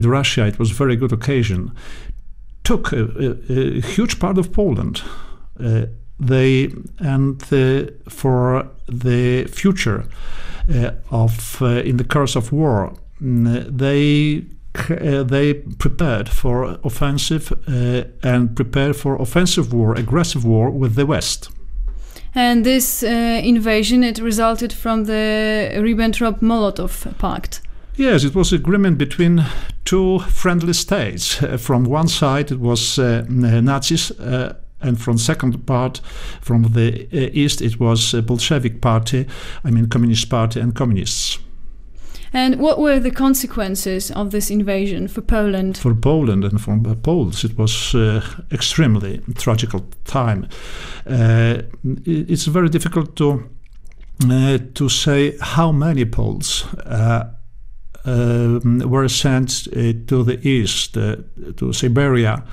Russia, it was a very good occasion, took a huge part of Poland. For the future in the course of war, they prepared for offensive and prepared for offensive war, aggressive war with the West. And this invasion, it resulted from the Ribbentrop-Molotov Pact. Yes, it was agreement between two friendly states. From one side, it was Nazis, and from second part, from the east, it was Bolshevik Party, Communist Party and communists. And what were the consequences of this invasion for Poland? For Poland and for Poles, it was extremely tragical time. It's very difficult to say how many Poles were sent to the east, to Siberia.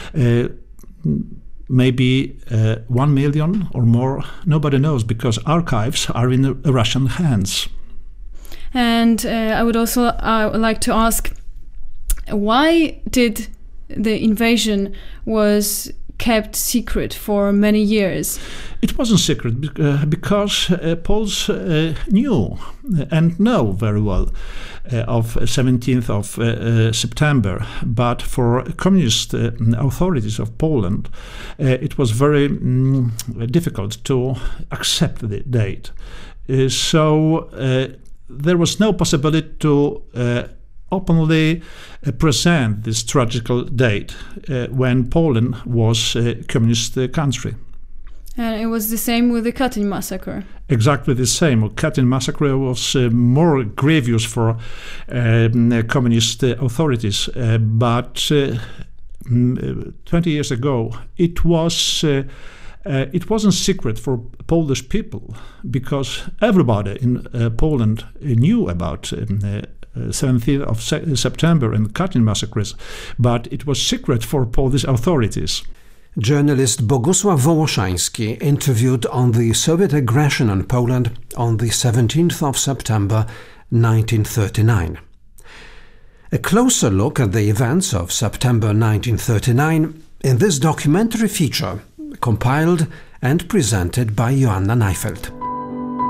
Maybe 1 million or more. Nobody knows, because archives are in Russian hands. And I would also like to ask, why did the invasion was kept secret for many years? It wasn't secret because Poles knew and know very well of 17th of September, but for communist authorities of Poland, it was very difficult to accept the date. So there was no possibility to openly present this tragical date when Poland was a communist country. And it was the same with the Katyn massacre. Exactly the same. Katyn massacre was more grievous for communist authorities, but 20 years ago it wasn't secret for Polish people, because everybody in Poland knew about 17th of September and Katyn massacres, but it was secret for Polish authorities. Journalist Bogusław Wołoszański interviewed on the Soviet aggression on Poland on the 17th of September 1939. A closer look at the events of September 1939 in this documentary feature, compiled and presented by Joanna Neifeld.